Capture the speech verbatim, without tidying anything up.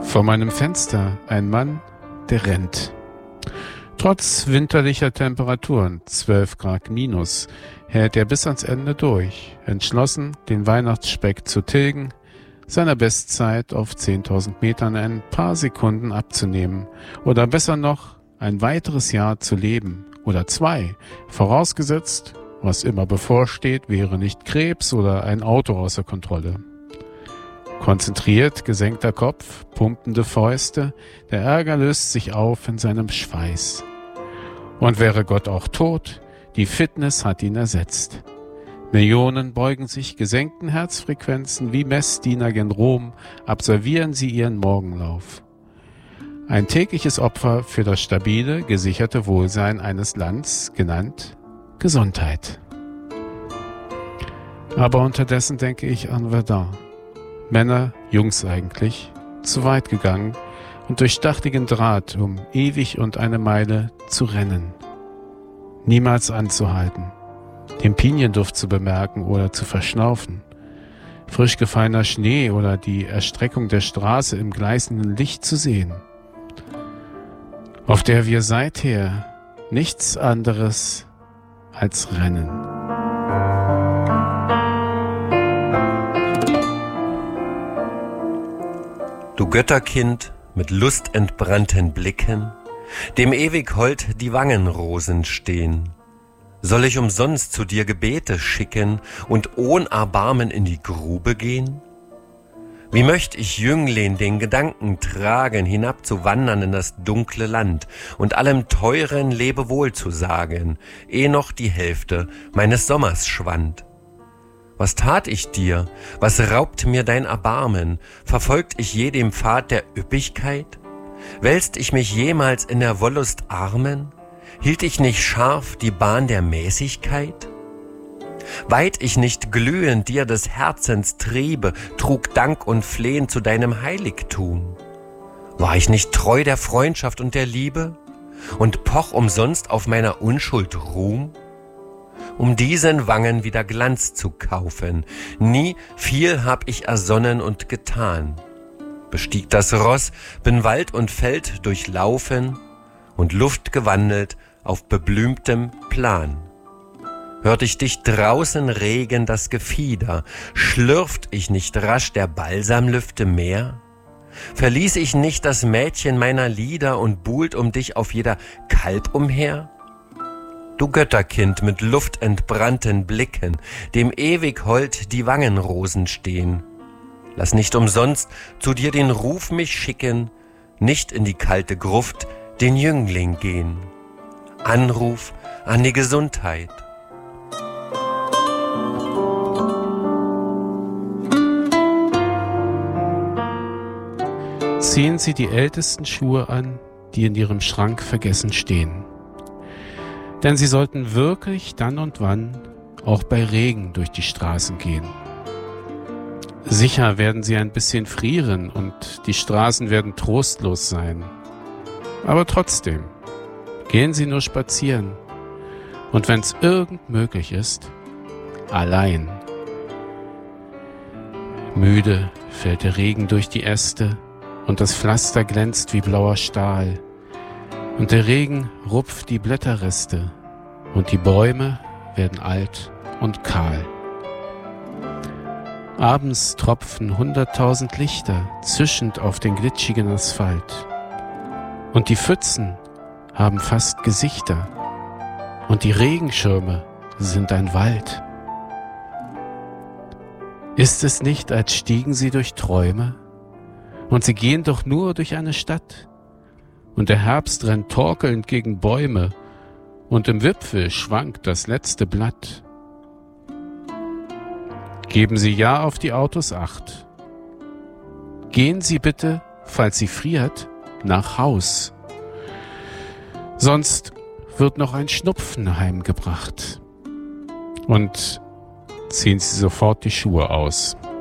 Vor meinem Fenster ein Mann, der rennt. Trotz winterlicher Temperaturen, zwölf Grad minus, hält er bis ans Ende durch, entschlossen, den Weihnachtsspeck zu tilgen, seiner Bestzeit auf zehntausend Metern ein paar Sekunden abzunehmen oder besser noch, ein weiteres Jahr zu leben oder zwei, vorausgesetzt, was immer bevorsteht, wäre nicht Krebs oder ein Auto außer Kontrolle. Konzentriert, gesenkter Kopf, pumpende Fäuste, der Ärger löst sich auf in seinem Schweiß. Und wäre Gott auch tot, die Fitness hat ihn ersetzt. Millionen beugen sich gesenkten Herzfrequenzen wie Messdiener gen Rom, absolvieren sie ihren Morgenlauf. Ein tägliches Opfer für das stabile, gesicherte Wohlsein eines Landes, genannt Gesundheit. Aber unterdessen denke ich an Verdun. Männer, Jungs eigentlich, zu weit gegangen und durch stachligen Draht, um ewig und eine Meile zu rennen. Niemals anzuhalten, den Pinienduft zu bemerken oder zu verschnaufen, frisch gefallener Schnee oder die Erstreckung der Straße im gleißenden Licht zu sehen, auf der wir seither nichts anderes als rennen. Du Götterkind mit lustentbrannten Blicken, dem ewig hold die Wangenrosen stehen. Soll ich umsonst zu dir Gebete schicken und ohn Erbarmen in die Grube gehen? Wie möcht ich Jüngling den Gedanken tragen, hinab zu wandern in das dunkle Land und allem Teuren Lebewohl zu sagen, eh noch die Hälfte meines Sommers schwand. Was tat ich dir? Was raubt mir dein Erbarmen? Verfolgt ich je dem Pfad der Üppigkeit? Wälzt ich mich jemals in der Wollust Armen? Hielt ich nicht scharf die Bahn der Mäßigkeit? Weit ich nicht glühend dir des Herzens Triebe, trug Dank und Flehen zu deinem Heiligtum? War ich nicht treu der Freundschaft und der Liebe und poch umsonst auf meiner Unschuld Ruhm? Um diesen Wangen wieder Glanz zu kaufen, nie viel hab ich ersonnen und getan. Bestieg das Ross, bin Wald und Feld durchlaufen und Luft gewandelt auf beblümtem Plan. Hört ich dich draußen regen das Gefieder, schlürft ich nicht rasch der Balsamlüfte Meer? Verließ ich nicht das Mädchen meiner Lieder und buhlt um dich auf jeder Kalb umher? Du Götterkind mit luftentbrannten Blicken, dem ewig hold die Wangenrosen stehen. Lass nicht umsonst zu dir den Ruf mich schicken, nicht in die kalte Gruft den Jüngling gehen. Anruf an die Gesundheit. Ziehen Sie die ältesten Schuhe an, die in Ihrem Schrank vergessen stehen. Denn Sie sollten wirklich dann und wann auch bei Regen durch die Straßen gehen. Sicher werden Sie ein bisschen frieren und die Straßen werden trostlos sein. Aber trotzdem, gehen Sie nur spazieren. Und wenn es irgend möglich ist, allein. Müde fällt der Regen durch die Äste und das Pflaster glänzt wie blauer Stahl. Und der Regen rupft die Blätterreste und die Bäume werden alt und kahl. Abends tropfen hunderttausend Lichter zischend auf den glitschigen Asphalt. Und die Pfützen haben fast Gesichter und die Regenschirme sind ein Wald. Ist es nicht, als stiegen sie durch Träume? Und sie gehen doch nur durch eine Stadt. Und der Herbst rennt torkelnd gegen Bäume, und im Wipfel schwankt das letzte Blatt. Geben Sie ja auf die Autos Acht. Gehen Sie bitte, falls sie friert, nach Haus. Sonst wird noch ein Schnupfen heimgebracht. Und ziehen Sie sofort die Schuhe aus.